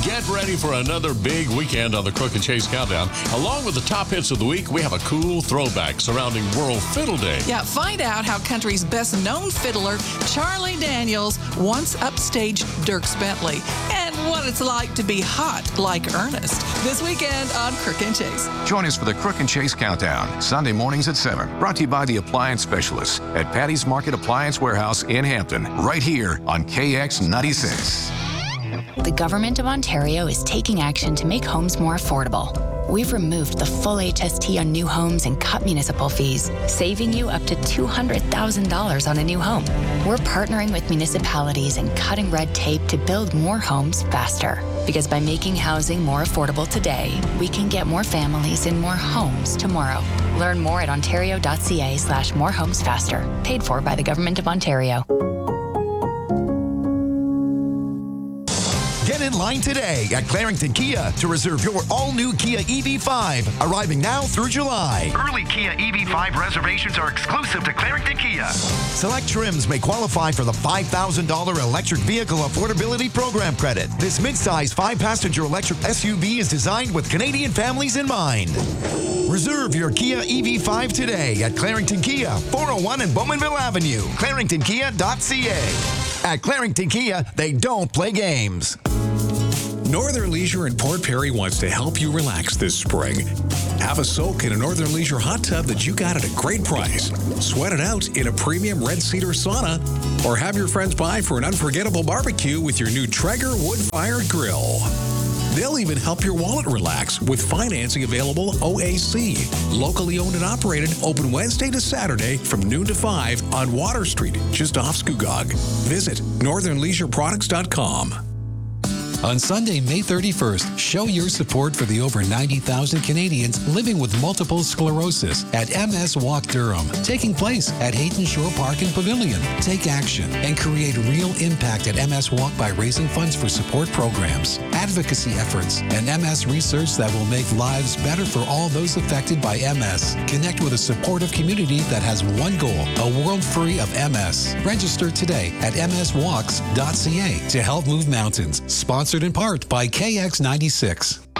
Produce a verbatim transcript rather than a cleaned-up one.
Get ready for another big weekend on the Crook and Chase Countdown. Along with the top hits of the week, we have a cool throwback surrounding World Fiddle Day. Yeah, find out how country's best-known fiddler, Charlie Daniels, once upstaged Dierks Bentley, and what it's like to be hot like Ernest. This weekend on Crook and Chase. Join us for the Crook and Chase Countdown, Sunday mornings at seven. Brought to you by the Appliance Specialists at Patty's Market Appliance Warehouse in Hampton, right here on K X ninety-six. The Government of Ontario is taking action to make homes more affordable. We've removed the full H S T on new homes and cut municipal fees, saving you up to two hundred thousand dollars on a new home. We're partnering with municipalities and cutting red tape to build more homes faster. Because by making housing more affordable today, we can get more families in more homes tomorrow. Learn more at ontario.ca slash more homes faster. Paid for by the Government of Ontario. Get in line today at Clarington Kia to reserve your all-new Kia E V five, arriving now through July. Early Kia E V five reservations are exclusive to Clarington Kia. Select trims may qualify for the five thousand dollars Electric Vehicle Affordability Program credit. This midsize five-passenger electric S U V is designed with Canadian families in mind. Reserve your Kia E V five today at Clarington Kia, four oh one and Bowmanville Avenue, clarington kia dot c a. At Clarington Kia, they don't play games. Northern Leisure in Port Perry wants to help you relax this spring. Have a soak in a Northern Leisure hot tub that you got at a great price. Sweat it out in a premium red cedar sauna. Or have your friends by for an unforgettable barbecue with your new Traeger wood-fired grill. They'll even help your wallet relax with financing available O A C. Locally owned and operated, open Wednesday to Saturday from noon to five on Water Street, just off Scugog. Visit northern leisure products dot com. On Sunday, May thirty-first, show your support for the over ninety thousand Canadians living with multiple sclerosis at M S Walk Durham, taking place at Hayton Shore Park and Pavilion. Take action and create real impact at M S Walk by raising funds for support programs, advocacy efforts, and M S research that will make lives better for all those affected by M S. Connect with a supportive community that has one goal, a world free of M S. Register today at m s walks dot c a to help move mountains. Sponsored in part by K X ninety-six.